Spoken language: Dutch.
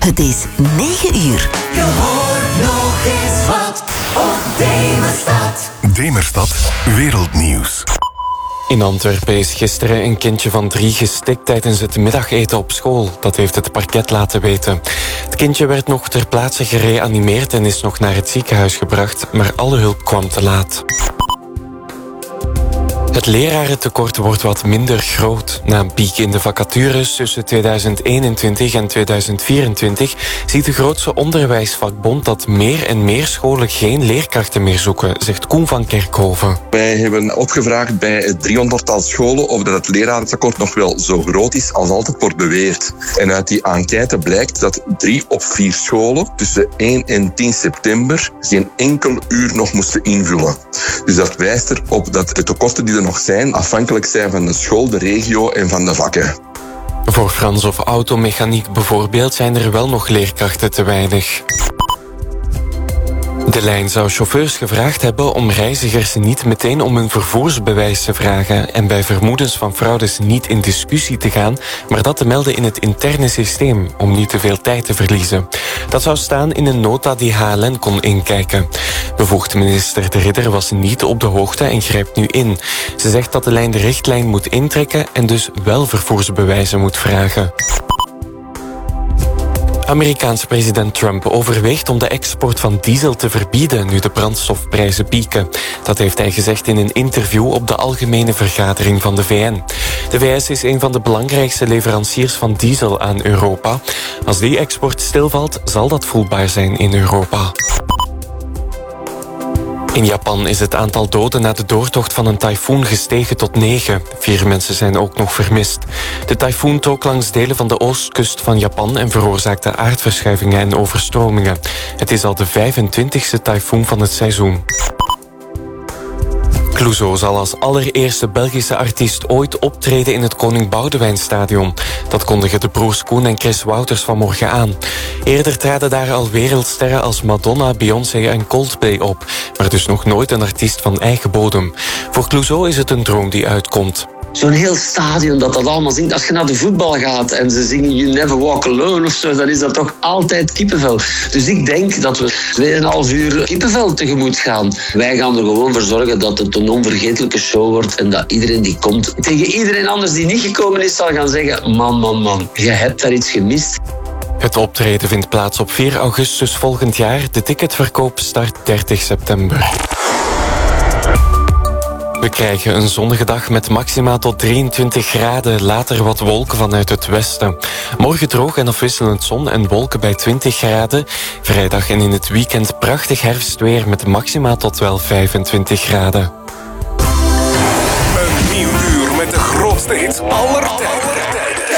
Het is 9 uur. Je hoort nog eens wat op Demerstad. Demerstad Wereldnieuws. In Antwerpen is gisteren een kindje van 3 gestikt tijdens het middageten op school. Dat heeft het parket laten weten. Het kindje werd nog ter plaatse gereanimeerd en is nog naar het ziekenhuis gebracht, maar alle hulp kwam te laat. Het lerarentekort wordt wat minder groot. Na een piek in de vacatures tussen 2021 en 2024 ziet de grootste onderwijsvakbond dat meer en meer scholen geen leerkrachten meer zoeken, zegt Koen van Kerkhoven. Wij hebben opgevraagd bij 300-tal scholen of dat het lerarentekort nog wel zo groot is als altijd wordt beweerd. En uit die enquête blijkt dat 3 op 4 scholen tussen 1 en 10 september geen enkel uur nog moesten invullen. Dus dat wijst erop dat de tekorten die er nog zijn afhankelijk zijn van de school, de regio en van de vakken. Voor Frans of automechaniek bijvoorbeeld zijn er wel nog leerkrachten te weinig. De lijn zou chauffeurs gevraagd hebben om reizigers niet meteen om hun vervoersbewijs te vragen en bij vermoedens van fraudes niet in discussie te gaan, maar dat te melden in het interne systeem om niet te veel tijd te verliezen. Dat zou staan in een nota die HLN kon inkijken. Bevoegd minister De Ridder was niet op de hoogte en grijpt nu in. Ze zegt dat de lijn de richtlijn moet intrekken en dus wel vervoersbewijzen moet vragen. Amerikaanse president Trump overweegt om de export van diesel te verbieden nu de brandstofprijzen pieken. Dat heeft hij gezegd in een interview op de Algemene Vergadering van de VN. De VS is een van de belangrijkste leveranciers van diesel aan Europa. Als die export stilvalt, zal dat voelbaar zijn in Europa. In Japan is het aantal doden na de doortocht van een tyfoon gestegen tot 9. 4 mensen zijn ook nog vermist. De tyfoon trok langs delen van de oostkust van Japan en veroorzaakte aardverschuivingen en overstromingen. Het is al de 25e tyfoon van het seizoen. Clouseau zal als allereerste Belgische artiest ooit optreden in het Koning Boudewijnstadion. Dat kondigen de broers Koen en Chris Wouters vanmorgen aan. Eerder traden daar al wereldsterren als Madonna, Beyoncé en Coldplay op, maar dus nog nooit een artiest van eigen bodem. Voor Clouseau is het een droom die uitkomt. Zo'n heel stadion dat allemaal zingt. Als je naar de voetbal gaat en ze zingen You Never Walk Alone of zo, dan is dat toch altijd kippenvel. Dus ik denk dat we 2,5 uur kippenvel tegemoet gaan. Wij gaan er gewoon voor zorgen dat het een onvergetelijke show wordt en dat iedereen die komt tegen iedereen anders die niet gekomen is zal gaan zeggen, man, je hebt daar iets gemist. Het optreden vindt plaats op 4 augustus volgend jaar. De ticketverkoop start 30 september. We krijgen een zonnige dag met maxima tot 23 graden. Later wat wolken vanuit het westen. Morgen droog en afwisselend zon en wolken bij 20 graden. Vrijdag en in het weekend prachtig herfstweer met maxima tot wel 25 graden. Een nieuw uur met de grootste hits aller tijden.